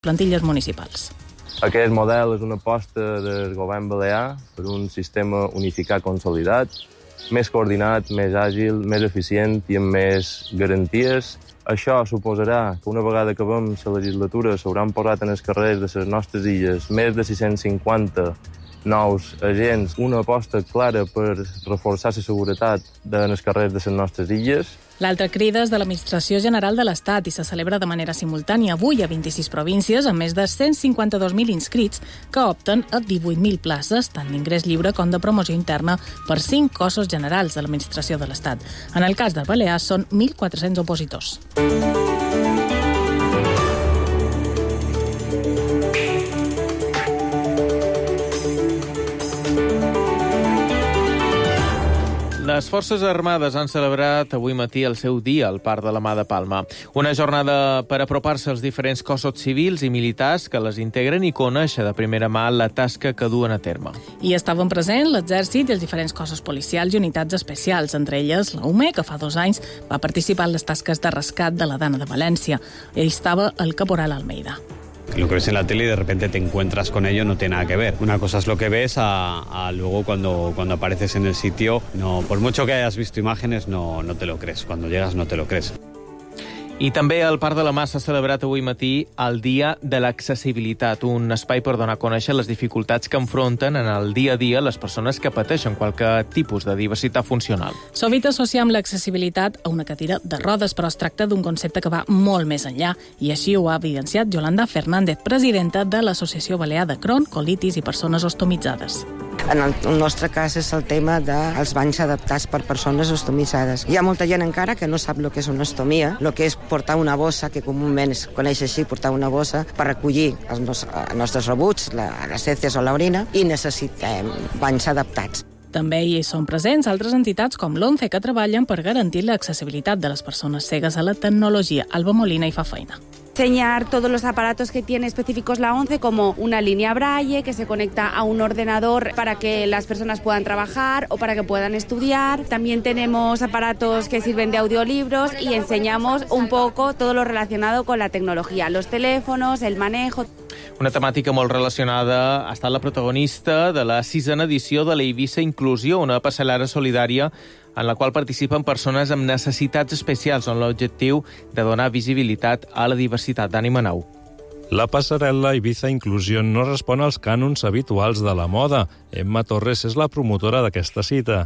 plantilles municipals. Aquest model és una aposta del govern balear per un sistema unificat consolidat, més coordinat, més àgil, més eficient i amb més garanties. Això suposarà que una vegada acabem la legislatura s'hauran posat en els carrers de les nostres illes més de 650 nous agents, una aposta clara per reforçar la seguretat en els carrers de les nostres illes. L'altra crida és de l'Administració General de l'Estat i se celebra de manera simultània avui a 26 províncies amb més de 152.000 inscrits que opten a 18.000 places, tant d'ingrés lliure com de promoció interna per 5 cossos generals de l'Administració de l'Estat. En el cas del Balears són 1.400 opositors. Les Forces Armades han celebrat avui matí el seu dia al Parc de la Mà de Palma. Una jornada per apropar-se als diferents cossos civils i militars que les integren i conèixer de primera mà la tasca que duen a terme. Hi estaven presents l'exèrcit i els diferents cossos policials i unitats especials, entre elles la UME, que fa 2 anys va participar en les tasques de rescat de la Dana de València. Hi estava el caporal Almeida. Lo que ves en la tele y de repente te encuentras con ello no tiene nada que ver. Una cosa es lo que ves a luego cuando apareces en el sitio. No, por mucho que hayas visto imágenes, no te lo crees. Cuando llegas no te lo crees. I també al Parc de la Mà s'ha celebrat avui matí el Dia de l'Accessibilitat, un espai per donar a conèixer les dificultats que enfronten en el dia a dia les persones que pateixen qualsevol tipus de diversitat funcional. Sovint associem l'accessibilitat a una cadira de rodes, però es tracta d'un concepte que va molt més enllà, i així ho ha evidenciat Yolanda Fernández, presidenta de l'Associació Balear de Crohn, colitis i persones ostomitzades. En el nostre cas és el tema dels banys adaptats per persones ostomitzades. Hi ha molta gent encara que no sap el que és una ostomia, el que és portar una bossa, que comúment es coneix així, portar una bossa per recollir els nostres rebuts, les heces o l'orina, i necessitem banys adaptats. També hi són presents altres entitats com l'ONCE que treballen per garantir l'accessibilitat de les persones cegues a la tecnologia. Alba Molina hi fa feina. Enseñar todos los aparatos que tiene específicos la ONCE, como una línea braille que se conecta a un ordenador para que las personas puedan trabajar o para que puedan estudiar. También tenemos aparatos que sirven de audiolibros y enseñamos un poco todo lo relacionado con la tecnología, los teléfonos, el manejo. Una temàtica molt relacionada ha estat la protagonista de la 6a edició de la Eivissa Inclusió, una passarel·la solidària en la qual participen persones amb necessitats especials, amb l'objectiu de donar visibilitat a la diversitat. Dani Manau. La passarel·la Eivissa Inclusió no respon als cànons habituals de la moda. Emma Torres és la promotora d'aquesta cita.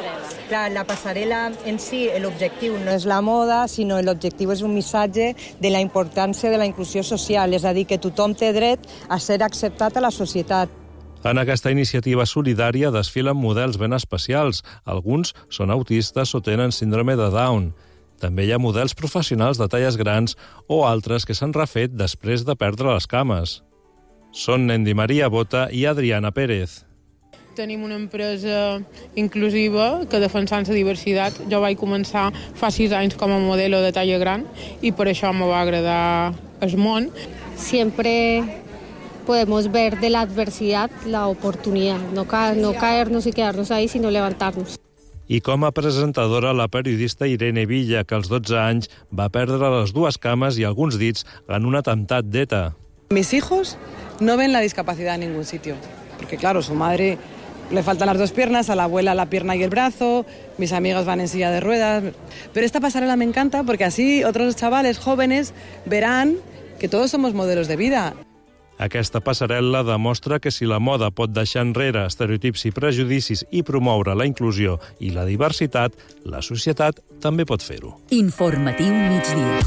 La passarel·la en si, l'objectiu no és la moda, sinó l'objectiu és un missatge de la importància de la inclusió social, és a dir, que tothom té dret a ser acceptat a la societat. En aquesta iniciativa solidària desfilen models ben especials. Alguns són autistes o tenen síndrome de Down. També hi ha models professionals de talles grans o altres que s'han refet després de perdre les cames. Són Nendi Maria Bota i Adriana Pérez. Tenim una empresa inclusiva que defensant la diversitat. Jo vaig començar fa 6 anys com a modelo de talla gran i per això me va agradar el món. Siempre podemos ver de la adversidad la oportunidad, no caernos y quedarnos ahí, sino levantarnos. I com a presentadora, la periodista Irene Villa, que als 12 anys va perdre les 2 cames i alguns dits en un atemptat d'ETA. Mis hijos no ven la discapacidad en ningún sitio, porque claro, su madre le faltan las 2 piernas, a la abuela la pierna y el brazo, mis amigas van en silla de ruedas. Pero esta pasarela me encanta porque así otros chavales jóvenes verán que todos somos modelos de vida. Aquesta passarel·la demostra que si la moda pot deixar enrere estereotips i prejudicis i promoure la inclusió i la diversitat, la societat també pot fer-ho. Informatiu migdia.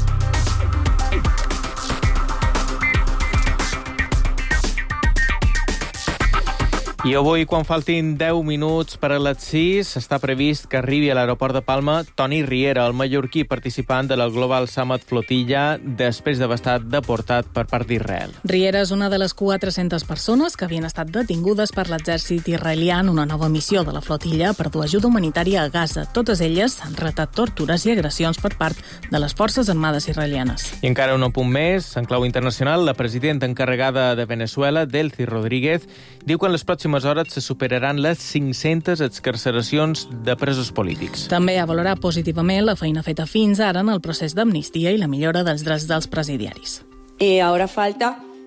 I avui, quan faltin 10 minuts per a les 6, està previst que arribi a l'aeroport de Palma Toni Riera, el mallorquí participant de la Global Summit Flotilla, després d'haver estat deportat per part d'Israel. Riera és una de les 400 persones que havien estat detingudes per l'exèrcit israelià en una nova missió de la flotilla per dur ajuda humanitària a Gaza. Totes elles han relatat tortures i agressions per part de les forces armades israelianes. I encara un punt més, en clau internacional, la presidenta encarregada de Venezuela, Delcy Rodríguez, diu que en les pròximes hores se superaran les 500 excarceracions de presos polítics. També ha valorat positivament la feina feta fins ara en el procés d'amnistia i la millora dels drets dels presidiaris. Ahora falta